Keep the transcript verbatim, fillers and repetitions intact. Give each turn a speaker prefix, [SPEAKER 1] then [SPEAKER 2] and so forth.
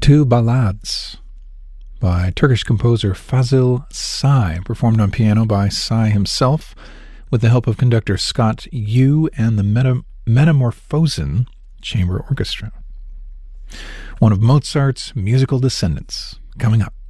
[SPEAKER 1] Two Ballades by Turkish composer Fazil Say, performed on piano by Say himself with the help of conductor Scott Yu and the Meta- Metamorphosen Chamber Orchestra. One of Mozart's musical descendants, coming up.